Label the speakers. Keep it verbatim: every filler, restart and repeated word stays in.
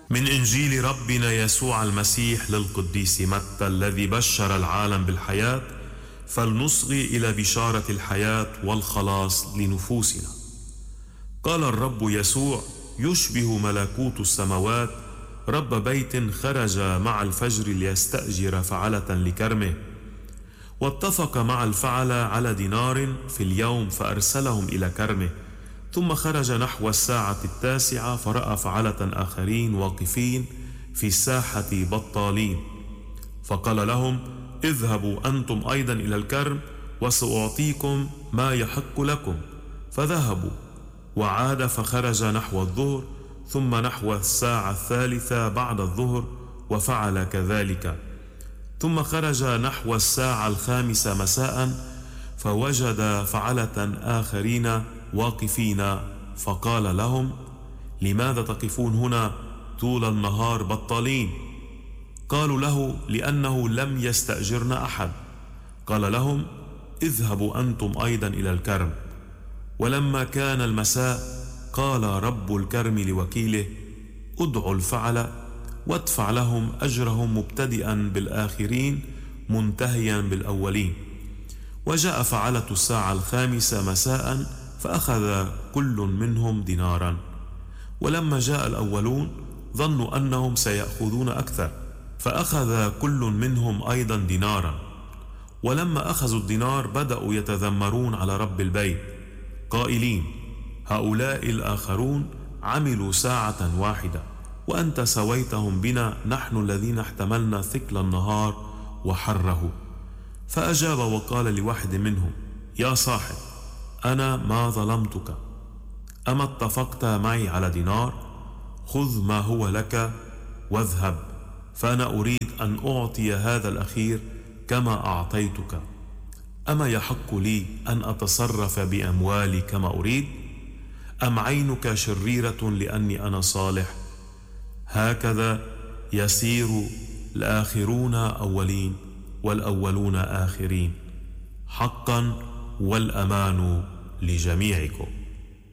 Speaker 1: من إنجيل ربنا يسوع المسيح للقديس متى الذي بشر العالم بالحياة، فلنصغي إلى بشارة الحياة والخلاص لنفوسنا. قال الرب يسوع: يشبه ملكوت السماوات رب بيت خرج مع الفجر ليستأجر فعلة لكرمه، واتفق مع الفعلة على دينار في اليوم فأرسلهم إلى كرمه. ثم خرج نحو الساعة التاسعة فرأى فعلة آخرين واقفين في الساحة بطالين، فقال لهم: اذهبوا أنتم أيضا إلى الكرم وسأعطيكم ما يحق لكم. فذهبوا، وعاد فخرج نحو الظهر ثم نحو الساعة الثالثة بعد الظهر وفعل كذلك. ثم خرج نحو الساعة الخامسة مساء فوجد فعلة آخرين واقفين، فقال لهم: لماذا تقفون هنا طول النهار بطالين؟ قالوا له: لأنه لم يستأجرنا أحد. قال لهم: اذهبوا أنتم أيضا إلى الكرم. ولما كان المساء قال رب الكرم لوكيله: ادعوا الفعلة وادفع لهم أجرهم مبتدئا بالآخرين منتهيا بالأولين. وجاء فعلة الساعة الخامسة مساء فأخذ كل منهم دينارا. ولما جاء الأولون ظنوا أنهم سيأخذون أكثر، فأخذ كل منهم أيضا دينارا. ولما أخذوا الدينار بدأوا يتذمرون على رب البيت قائلين: هؤلاء الآخرون عملوا ساعة واحدة وأنت سويتهم بنا نحن الذين احتملنا ثقل النهار وحره. فأجاب وقال لواحد منهم: يا صاحب، أنا ما ظلمتك، أما اتفقت معي على دينار؟ خذ ما هو لك واذهب، فأنا أريد أن أعطي هذا الأخير كما أعطيتك. أما يحق لي أن أتصرف بأموالي كما أريد؟ أم عينك شريرة لأني أنا صالح؟ هكذا يسير الآخرون أولين والأولون آخرين. حقا والأمان لجميعكم.